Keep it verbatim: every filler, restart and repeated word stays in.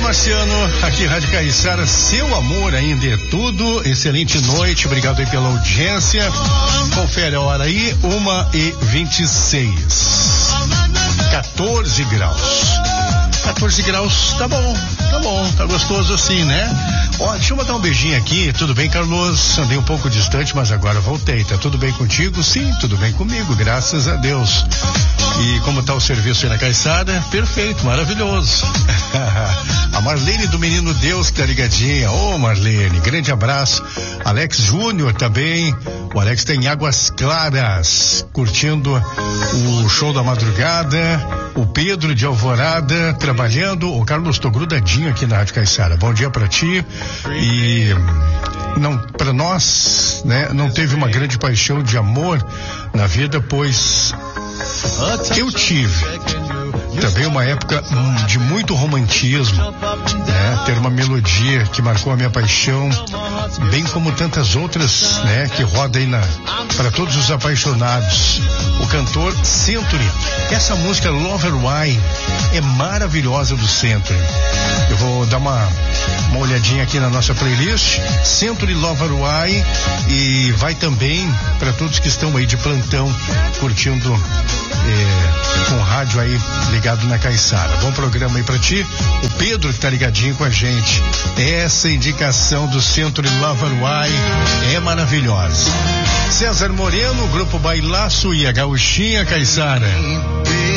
Marciano, aqui Rádio Caiçara, seu amor ainda é tudo. Excelente noite, obrigado aí pela audiência. Confere a hora aí, uma e vinte e seis. quatorze graus. quatorze graus, tá bom, tá bom, tá gostoso assim, né? Ó, deixa eu mandar um beijinho aqui, tudo bem, Carlos? Andei um pouco distante, mas agora voltei, tá tudo bem contigo? Sim, tudo bem comigo, graças a Deus. E como tá o serviço aí na Caiçara? Perfeito, maravilhoso. A Marlene do Menino Deus que tá ligadinha, ô Marlene, grande abraço. Alex Júnior também, o Alex tá em Águas Claras, curtindo o show da madrugada. O Pedro de Alvorada trabalhando. O Carlos, tô grudadinho aqui na Rádio Caiçara. Bom dia pra ti. E não, pra nós, né, não teve uma grande paixão de amor na vida, pois eu tive também uma época hum, de muito romantismo, né? Ter uma melodia que marcou a minha paixão, bem como tantas outras, né? Que roda aí na, para todos os apaixonados. O cantor Century. Essa música Lover Why é maravilhosa do Century. Eu vou dar uma, uma olhadinha aqui na nossa playlist. Century Lover Why, e vai também para todos que estão aí de plantão curtindo é, com rádio aí ligado na Caiçara. Bom programa aí pra ti. O Pedro que tá ligadinho com a gente. Essa indicação do Century Lover Why é maravilhosa. César Moreno, Grupo Bailaço e a Gauchinha Caiçara.